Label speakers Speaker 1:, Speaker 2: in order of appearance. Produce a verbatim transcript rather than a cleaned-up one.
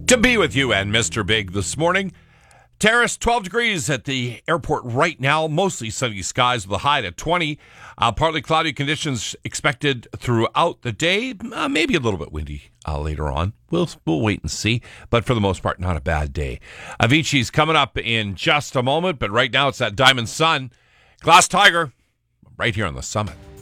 Speaker 1: To be with you and Mister Big this morning. Terrace, twelve degrees at the airport right now. Mostly sunny skies with a high at twenty. Uh, partly cloudy conditions expected throughout the day. Uh, maybe a little bit windy uh, later on. We'll, we'll wait and see. But for the most part, not a bad day. Avicii's coming up in just a moment. But right now, it's that Diamond Sun. Glass Tiger right here on the Summit.